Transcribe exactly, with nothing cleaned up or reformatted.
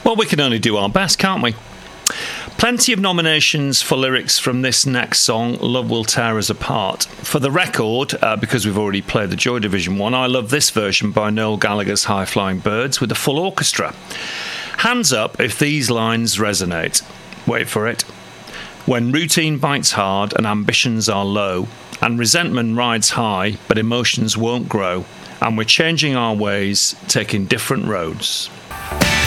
Well, we can only do our best, can't we? Plenty of nominations for lyrics from this next song, Love Will Tear Us Apart. For the record, uh, because we've already played the Joy Division one, I love this version by Noel Gallagher's High Flying Birds with a full orchestra. Hands up if these lines resonate. Wait for it. When routine bites hard and ambitions are low, and resentment rides high but emotions won't grow, and we're changing our ways, taking different roads.